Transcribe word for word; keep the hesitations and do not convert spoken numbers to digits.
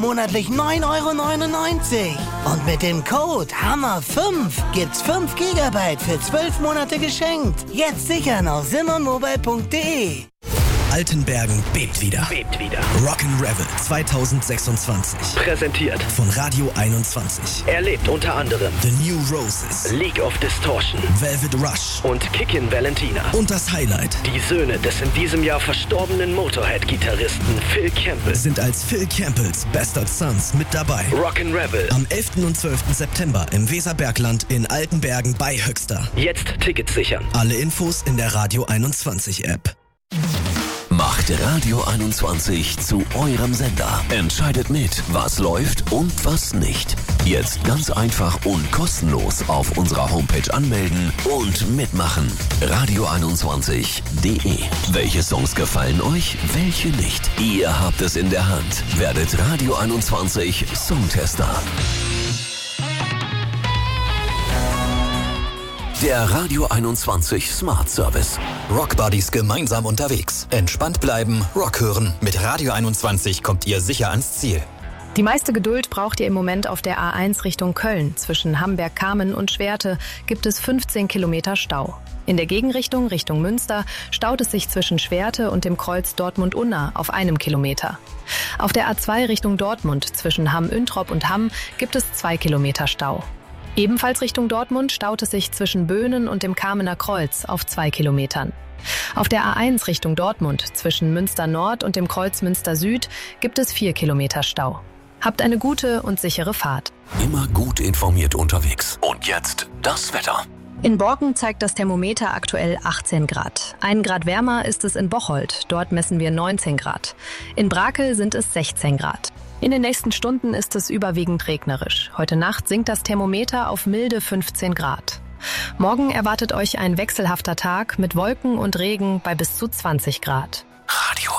monatlich neun Euro neunundneunzig. Und mit dem Code Hammer fünf gibt's fünf Gigabyte für zwölf Monate geschenkt. Jetzt sichern auf simonmobile punkt de. Altenbergen bebt wieder. Bebt wieder. Rock'n'Revel zwanzig sechsundzwanzig. Präsentiert von Radio einundzwanzig. Erlebt unter anderem The New Roses, League of Distortion, Velvet Rush und Kickin' Valentina. Und das Highlight: Die Söhne des in diesem Jahr verstorbenen Motorhead-Gitarristen Phil Campbell sind als Phil Campbells Bastard Sons mit dabei. Rock'n'Revel am elften und zwölften September im Weserbergland in Altenbergen bei Höxter. Jetzt Tickets sichern. Alle Infos in der Radio einundzwanzig App. Macht Radio einundzwanzig zu eurem Sender. Entscheidet mit, was läuft und was nicht. Jetzt ganz einfach und kostenlos auf unserer Homepage anmelden und mitmachen. radio einundzwanzig punkt de. Welche Songs gefallen euch, welche nicht? Ihr habt es in der Hand. Werdet Radio einundzwanzig Songtester. Der Radio einundzwanzig Smart Service. Rockbuddies gemeinsam unterwegs. Entspannt bleiben, Rock hören. Mit Radio einundzwanzig kommt ihr sicher ans Ziel. Die meiste Geduld braucht ihr im Moment auf der A eins Richtung Köln. Zwischen Hamberg-Kamen und Schwerte gibt es fünfzehn Kilometer Stau. In der Gegenrichtung, Richtung Münster, staut es sich zwischen Schwerte und dem Kreuz Dortmund-Unna auf einem Kilometer. Auf der A zwei Richtung Dortmund, zwischen Hamm-Üntrop und Hamm, gibt es zwei Kilometer Stau. Ebenfalls Richtung Dortmund staut es sich zwischen Böhnen und dem Kamener Kreuz auf zwei Kilometern. Auf der A eins Richtung Dortmund zwischen Münster Nord und dem Kreuz Münster Süd gibt es vier Kilometer Stau. Habt eine gute und sichere Fahrt. Immer gut informiert unterwegs. Und jetzt das Wetter. In Borken zeigt das Thermometer aktuell achtzehn Grad. Ein Grad wärmer ist es in Bocholt. Dort messen wir neunzehn Grad. In Brakel sind es sechzehn Grad. In den nächsten Stunden ist es überwiegend regnerisch. Heute Nacht sinkt das Thermometer auf milde fünfzehn Grad. Morgen erwartet euch ein wechselhafter Tag mit Wolken und Regen bei bis zu zwanzig Grad. Radio